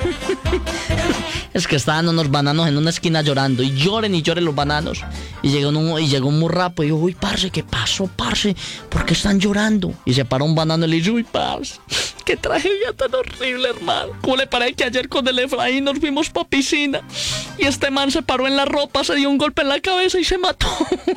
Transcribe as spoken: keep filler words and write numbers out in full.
Es que estaban unos bananos en una esquina llorando, y lloren y lloren los bananos. Y llegó un, y llegó un murrapo y dijo, uy, parce, ¿qué pasó, parce? ¿Por qué están llorando? Y se paró un banano y le dijo, uy, parce, qué tragedia tan horrible, hermano. ¿Cómo le parece que ayer con el Efraín nos fuimos pa' piscina y este man se paró en la ropa, se dio un golpe en la cabeza y se mató?